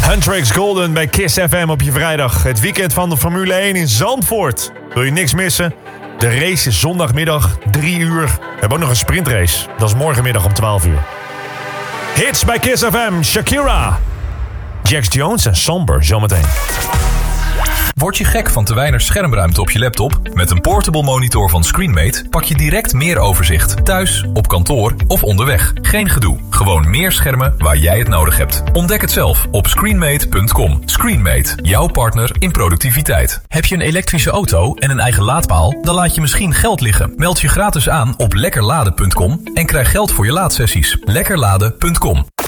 Huntrix Golden bij Kiss FM op je vrijdag. Het weekend van de Formule 1 in Zandvoort. Wil je niks missen? De race is zondagmiddag 3 uur. We hebben ook nog een sprintrace. Dat is morgenmiddag om 12 uur. Hits bij Kiss FM. Shakira. Jax Jones en Somber zometeen. Word je gek van te weinig schermruimte op je laptop? Met een portable monitor van Screenmate pak je direct meer overzicht. Thuis, op kantoor of onderweg. Geen gedoe. Gewoon meer schermen waar jij het nodig hebt. Ontdek het zelf op screenmate.com. Screenmate, jouw partner in productiviteit. Heb je een elektrische auto en een eigen laadpaal? Dan laat je misschien geld liggen. Meld je gratis aan op lekkerladen.com en krijg geld voor je laadsessies. Lekkerladen.com.